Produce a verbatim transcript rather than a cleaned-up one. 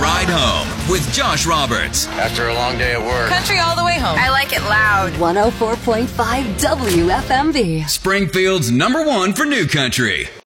Ride Home with Josh Roberts. After a long day at work. Country all the way home. I like it loud. one oh four point five W F M V. Springfield's number one for new country.